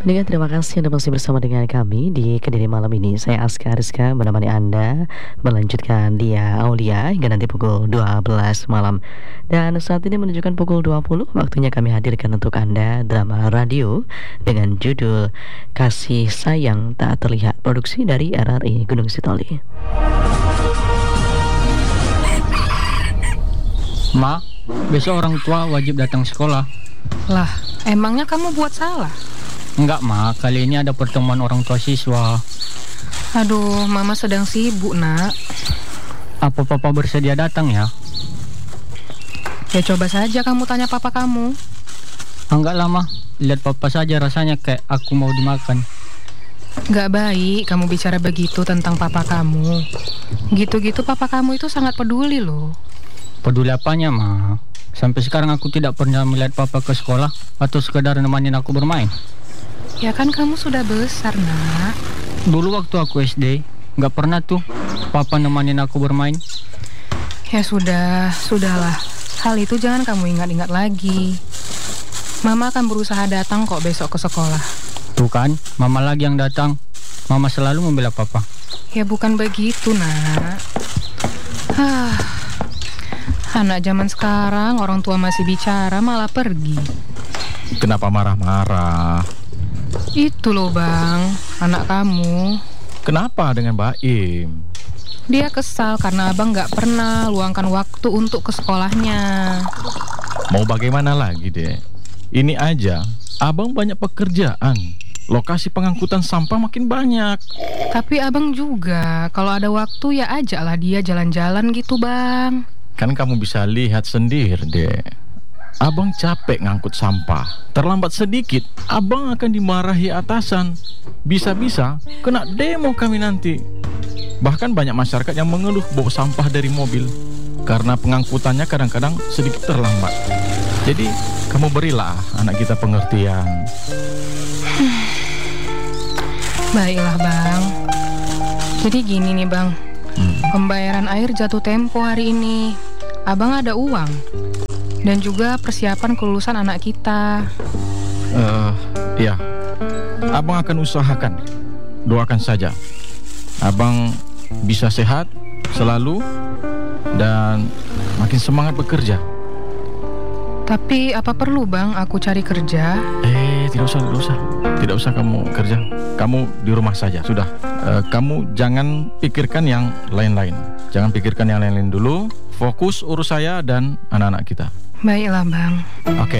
Dengan terima kasih Anda masih bersama dengan kami di Kediri malam ini. Saya Aska Rizka menemani Anda melanjutkan Dia Aulia hingga nanti pukul 12 malam. Dan saat ini menunjukkan pukul 20, waktunya kami hadirkan untuk Anda drama radio dengan judul Kasih Sayang Tak Terlihat, produksi dari RRI Gunung Sitoli. Ma, besok orang tua wajib datang sekolah. Lah, emangnya kamu buat salah? Enggak, Ma, kali ini ada pertemuan orang tua siswa. Aduh, Mama sedang sibuk, Nak. Apa Papa bersedia datang ya? Ya coba saja kamu tanya papa kamu. Enggak lah, Ma. Lihat Papa saja rasanya kayak aku mau dimakan. Gak baik kamu bicara begitu tentang papa kamu. Gitu-gitu papa kamu itu sangat peduli loh. Peduli apanya, Ma? Sampai sekarang aku tidak pernah melihat Papa ke sekolah atau sekedar nemenin aku bermain. Ya kan kamu sudah besar, Nak. Dulu waktu aku SD, nggak pernah tuh Papa nemenin aku bermain. Ya sudahlah. Hal itu jangan kamu ingat-ingat lagi. Mama akan berusaha datang kok besok ke sekolah. Tuh kan, Mama lagi yang datang. Mama selalu membela Papa. Ya bukan begitu, Nak. Anak zaman sekarang orang tua masih bicara malah pergi. Kenapa marah-marah? Itu loh Bang, anak kamu. Kenapa dengan Baim? Dia kesal karena abang gak pernah luangkan waktu untuk ke sekolahnya. Mau bagaimana lagi, Dek? Ini aja, abang banyak pekerjaan. Lokasi pengangkutan sampah makin banyak. Tapi abang juga, kalau ada waktu ya ajaklah dia jalan-jalan gitu Bang. Kan kamu bisa lihat sendiri, Dek. Abang capek ngangkut sampah. Terlambat sedikit, abang akan dimarahi atasan. Bisa-bisa kena demo kami nanti. Bahkan banyak masyarakat yang mengeluh bau sampah dari mobil karena pengangkutannya kadang-kadang sedikit terlambat. Jadi kamu berilah anak kita pengertian. Baiklah Bang. Jadi gini nih Bang, pembayaran air jatuh tempo hari ini. Abang ada uang dan juga persiapan kelulusan anak kita. Ya, abang akan usahakan. Doakan saja abang bisa sehat selalu dan makin semangat bekerja. Tapi apa perlu Bang aku cari kerja? Tidak usah kamu kerja. Kamu di rumah saja, sudah. Kamu jangan pikirkan yang lain-lain. Jangan pikirkan yang lain-lain dulu. Fokus urus saya dan anak-anak kita. Baiklah Bang. Oke.